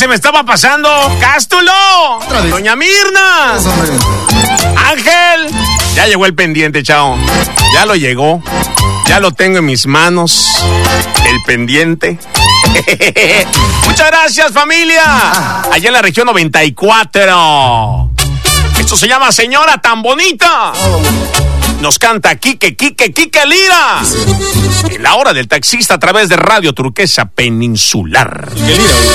se me estaba pasando. ¡Cástulo! ¡Doña Mirna! ¡Ángel! Ya llegó el pendiente, chao. Ya lo llegó. Ya lo tengo en mis manos. El pendiente. Muchas gracias, familia. Allá en la región 94. Esto se llama Señora Tan Bonita. Nos canta Quique Lira. En la hora del taxista a través de Radio Turquesa Peninsular.